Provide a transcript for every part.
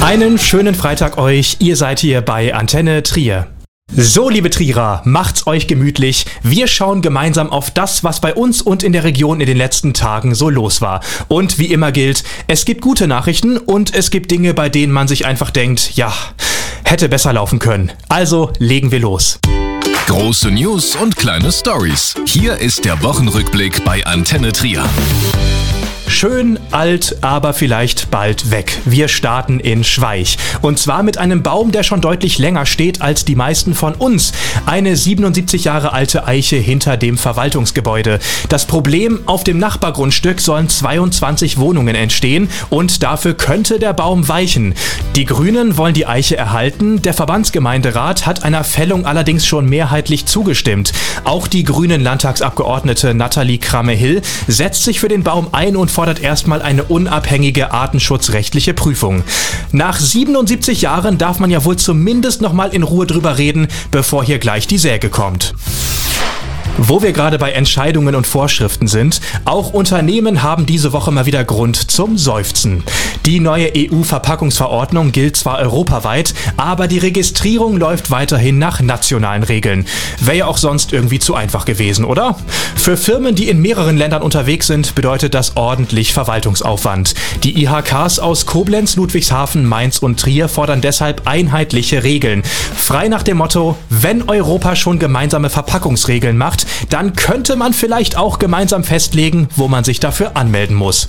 Einen schönen Freitag euch, ihr seid hier bei Antenne Trier. So, liebe Trierer, macht's euch gemütlich. Wir schauen gemeinsam auf das, was bei uns und in der Region in den letzten Tagen so los war. Und wie immer gilt, es gibt gute Nachrichten und es gibt Dinge, bei denen man sich einfach denkt, ja, hätte besser laufen können. Also legen wir los. Große News und kleine Stories. Hier ist der Wochenrückblick bei Antenne Trier. Schön, alt, aber vielleicht bald weg. Wir starten in Schweich. Und zwar mit einem Baum, der schon deutlich länger steht als die meisten von uns. Eine 77 Jahre alte Eiche hinter dem Verwaltungsgebäude. Das Problem, auf dem Nachbargrundstück sollen 22 Wohnungen entstehen und dafür könnte der Baum weichen. Die Grünen wollen die Eiche erhalten. Der Verbandsgemeinderat hat einer Fällung allerdings schon mehrheitlich zugestimmt. Auch die grünen Landtagsabgeordnete Nathalie Kramme-Hill setzt sich für den Baum ein und fordert erstmal eine unabhängige artenschutzrechtliche Prüfung. Nach 77 Jahren darf man ja wohl zumindest noch mal in Ruhe drüber reden, bevor hier gleich die Säge kommt. Wo wir gerade bei Entscheidungen und Vorschriften sind, auch Unternehmen haben diese Woche mal wieder Grund zum Seufzen. Die neue EU-Verpackungsverordnung gilt zwar europaweit, aber die Registrierung läuft weiterhin nach nationalen Regeln. Wäre ja auch sonst irgendwie zu einfach gewesen, oder? Für Firmen, die in mehreren Ländern unterwegs sind, bedeutet das ordentlich Verwaltungsaufwand. Die IHKs aus Koblenz, Ludwigshafen, Mainz und Trier fordern deshalb einheitliche Regeln. Frei nach dem Motto, wenn Europa schon gemeinsame Verpackungsregeln macht, dann könnte man vielleicht auch gemeinsam festlegen, wo man sich dafür anmelden muss.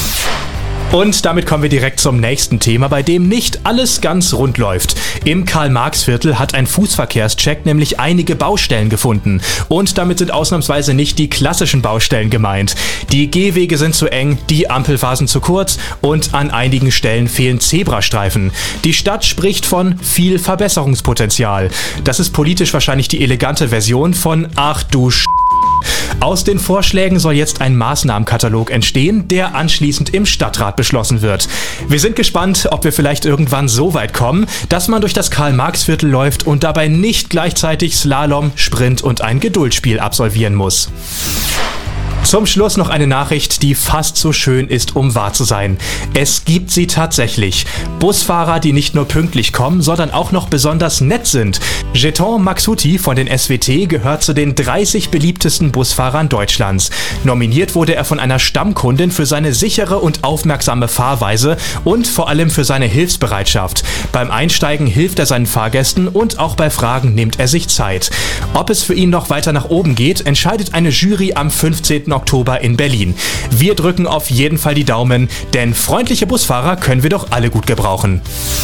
Und damit kommen wir direkt zum nächsten Thema, bei dem nicht alles ganz rund läuft. Im Karl-Marx-Viertel hat ein Fußverkehrscheck nämlich einige Baustellen gefunden. Und damit sind ausnahmsweise nicht die klassischen Baustellen gemeint. Die Gehwege sind zu eng, die Ampelphasen zu kurz und an einigen Stellen fehlen Zebrastreifen. Die Stadt spricht von viel Verbesserungspotenzial. Das ist politisch wahrscheinlich die elegante Version von Ach du Sch***. Aus den Vorschlägen soll jetzt ein Maßnahmenkatalog entstehen, der anschließend im Stadtrat beschlossen wird. Wir sind gespannt, ob wir vielleicht irgendwann so weit kommen, dass man durch das Karl-Marx-Viertel läuft und dabei nicht gleichzeitig Slalom, Sprint und ein Geduldsspiel absolvieren muss. Zum Schluss noch eine Nachricht, die fast so schön ist, um wahr zu sein. Es gibt sie tatsächlich. Busfahrer, die nicht nur pünktlich kommen, sondern auch noch besonders nett sind. Jeton Maxuti von den SWT gehört zu den 30 beliebtesten Busfahrern Deutschlands. Nominiert wurde er von einer Stammkundin für seine sichere und aufmerksame Fahrweise und vor allem für seine Hilfsbereitschaft. Beim Einsteigen hilft er seinen Fahrgästen und auch bei Fragen nimmt er sich Zeit. Ob es für ihn noch weiter nach oben geht, entscheidet eine Jury am 15. Oktober in Berlin. Wir drücken auf jeden Fall die Daumen, denn freundliche Busfahrer können wir doch alle gut gebrauchen.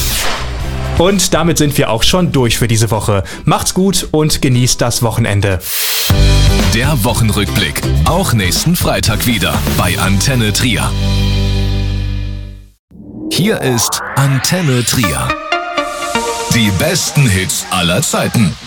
Und damit sind wir auch schon durch für diese Woche. Macht's gut und genießt das Wochenende. Der Wochenrückblick, auch nächsten Freitag wieder bei Antenne Trier. Hier ist Antenne Trier. Die besten Hits aller Zeiten.